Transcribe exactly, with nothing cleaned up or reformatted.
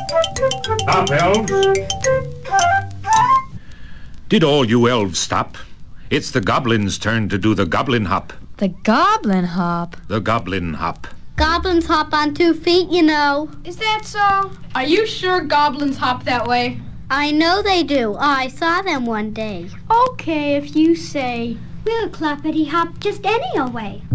Stop, elves. Did all you elves stop? It's the goblin's turn to do the goblin hop. The goblin hop? The goblin hop. Goblins hop on two feet, you know. Is that so? Are you sure goblins hop that way? I know they do. I saw them one day. Okay, if you say. We'll clappity hop just any old way.